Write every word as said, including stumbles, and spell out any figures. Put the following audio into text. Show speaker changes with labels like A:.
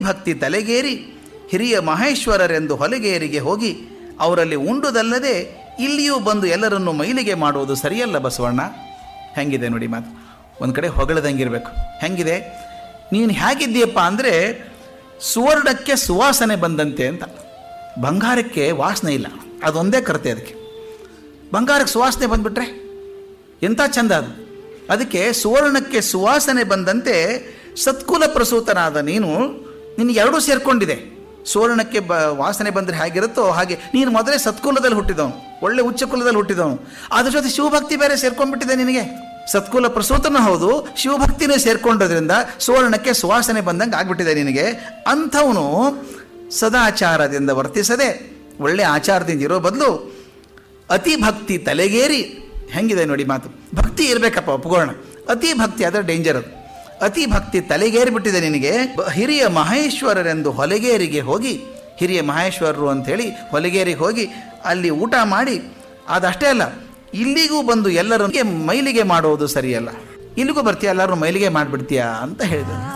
A: ಅತಿಭಕ್ತಿ ತಲೆಗೇರಿ ಹಿರಿಯ ಮಹೇಶ್ವರರೆಂದು ಹೊಲಗೇರಿಗೆ ಹೋಗಿ ಅವರಲ್ಲಿ ಉಂಡುದಲ್ಲದೆ ಇಲ್ಲಿಯೂ ಬಂದು ಎಲ್ಲರನ್ನು ಮೈಲಿಗೆ ಮಾಡುವುದು ಸರಿಯಲ್ಲ ಬಸವಣ್ಣ. ಹೆಂಗಿದೆ ನೋಡಿ ಮಾತು, ಒಂದು ಕಡೆ ಹೊಗಳದಂಗಿರಬೇಕು. ಹೆಂಗಿದೆ, ನೀನು ಹೇಗಿದ್ದೀಯಪ್ಪ ಅಂದರೆ ಸುವರ್ಣಕ್ಕೆ ಸುವಾಸನೆ ಬಂದಂತೆ ಅಂತ. ಬಂಗಾರಕ್ಕೆ ವಾಸನೆ ಇಲ್ಲ, ಅದೊಂದೇ ಕರತೆ. ಅದಕ್ಕೆ ಬಂಗಾರಕ್ಕೆ ಸುವಾಸನೆ ಬಂದುಬಿಟ್ರೆ ಎಂಥ ಚಂದ ಅದು. ಅದಕ್ಕೆ ಸುವರ್ಣಕ್ಕೆ ಸುವಾಸನೆ ಬಂದಂತೆ ಸತ್ಕುಲ ಪ್ರಸೂತನಾದ ನೀನು, ನಿನಗೆ ಎರಡೂ ಸೇರಿಕೊಂಡಿದೆ. ಸುವರ್ಣಕ್ಕೆ ಬ ವಾಸನೆ ಬಂದರೆ ಹೇಗಿರುತ್ತೋ ಹಾಗೆ ನೀನು ಮೊದಲೇ ಸತ್ಕುಲದಲ್ಲಿ ಹುಟ್ಟಿದವನು, ಒಳ್ಳೆ ಉಚ್ಚ ಕುಲದಲ್ಲಿ ಹುಟ್ಟಿದವನು. ಅದ್ರ ಜೊತೆ ಶಿವಭಕ್ತಿ ಬೇರೆ ಸೇರ್ಕೊಂಡ್ಬಿಟ್ಟಿದೆ ನಿನಗೆ. ಸತ್ಕುಲ ಪ್ರಸೂತನೂ ಹೌದು, ಶಿವಭಕ್ತಿನೇ ಸೇರ್ಕೊಂಡೋದ್ರಿಂದ ಸುವರ್ಣಕ್ಕೆ ಸುವಾಸನೆ ಬಂದಂಗೆ ಆಗ್ಬಿಟ್ಟಿದೆ ನಿನಗೆ. ಅಂಥವನು ಸದಾಚಾರದಿಂದ ವರ್ತಿಸದೆ ಒಳ್ಳೆ ಆಚಾರದಿಂದ ಇರೋ ಬದಲು ಅತಿ ಭಕ್ತಿ ತಲೆಗೇರಿ, ಹೆಂಗಿದೆ ನೋಡಿ ಮಾತು. ಭಕ್ತಿ ಇರಬೇಕಪ್ಪ, ಒಪ್ಕೊಳ್ಳೋಣ. ಅತಿ ಭಕ್ತಿ ಆದರೆ ಡೇಂಜರ್ ಅದು. ಅತಿ ಭಕ್ತಿ ತಲೆಗೇರಿ ಬಿಟ್ಟಿದೆ ನಿನಗೆ. ಹಿರಿಯ ಮಹೇಶ್ವರರೆಂದು ಹೊಲಗೇರಿಗೆ ಹೋಗಿ, ಹಿರಿಯ ಮಹೇಶ್ವರರು ಅಂಥೇಳಿ ಹೊಲಗೇರಿಗೆ ಹೋಗಿ ಅಲ್ಲಿ ಊಟ ಮಾಡಿ, ಅದಷ್ಟೇ ಅಲ್ಲ ಇಲ್ಲಿಗೂ ಬಂದು ಎಲ್ಲರಿಗೆ ಮೈಲಿಗೆ ಮಾಡುವುದು ಸರಿಯಲ್ಲ. ಇಲ್ಲಿಗೂ ಬರ್ತೀಯ, ಎಲ್ಲರೂ ಮೈಲಿಗೆ ಮಾಡಿಬಿಡ್ತೀಯಾ ಅಂತ ಹೇಳಿದರು.